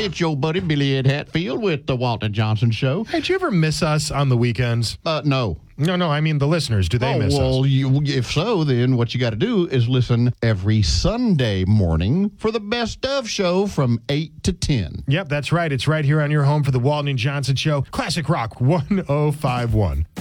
It's your buddy Billy Ed Hatfield with the Walton Johnson Show. Hey, do you ever miss us on the weekends? No. No, I mean the listeners. Do they miss us? Well, if so, then what you got to do is listen every Sunday morning for the Best Of show from 8 to 10. Yep, that's right. It's right here on your home for the Walton and Johnson Show. Classic Rock 1051.